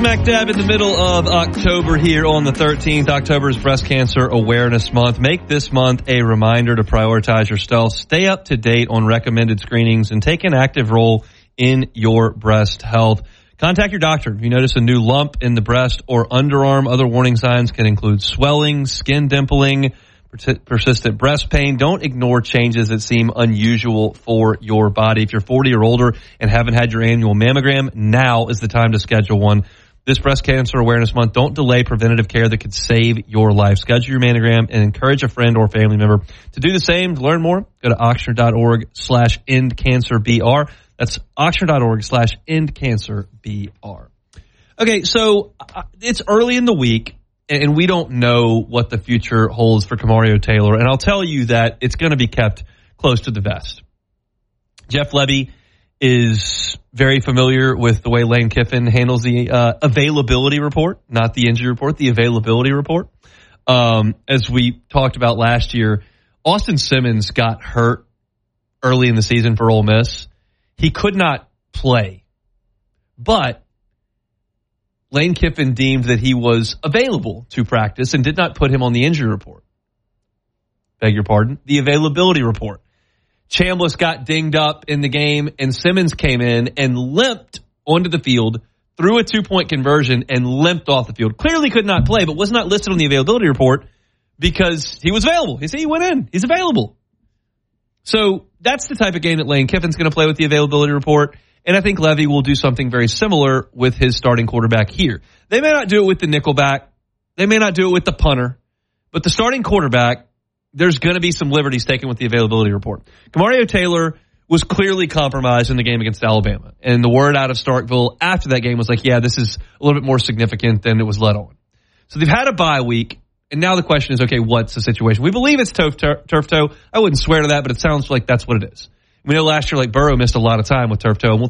Smack dab in the middle of October here on the 13th. October is Breast Cancer Awareness Month. Make this month a reminder to prioritize yourself. Stay up to date on recommended screenings and take an active role in your breast health. Contact your doctor if you notice a new lump in the breast or underarm. Other warning signs can include swelling, skin dimpling, persistent breast pain. Don't ignore changes that seem unusual for your body. If you're 40 or older and haven't had your annual mammogram, now is the time to schedule one. This Breast Cancer Awareness Month, don't delay preventative care that could save your life. Schedule your mammogram and encourage a friend or family member to do the same. To learn more, go to Ochsner.org/endcancerbr. That's Ochsner.org/endcancerbr. Okay, so it's early in the week, and we don't know what the future holds for Kamario Taylor. And I'll tell you that it's going to be kept close to the vest. Jeff Levy is very familiar with the way Lane Kiffin handles the availability report, not the injury report, the availability report. As we talked about last year, Austin Simmons got hurt early in the season for Ole Miss. He could not play, but Lane Kiffin deemed that he was available to practice and did not put him on the injury report. Beg your pardon, the availability report. Chambliss got dinged up in the game, and Simmons came in and limped onto the field, threw a 2-point conversion, and limped off the field. Clearly could not play, but was not listed on the availability report because he was available. He went in. He's available. So that's the type of game that Lane Kiffin's going to play with the availability report, and I think Levy will do something very similar with his starting quarterback here. They may not do it with the nickelback. They may not do it with the punter, but the starting quarterback, there's going to be some liberties taken with the availability report. Kamario Taylor was clearly compromised in the game against Alabama. And the word out of Starkville after that game was like, yeah, this is a little bit more significant than it was let on. So they've had a bye week. And now the question is, okay, what's the situation? We believe it's turf toe. I wouldn't swear to that, but it sounds like that's what it is. We know last year, like Burrow missed a lot of time with turf toe. And we'll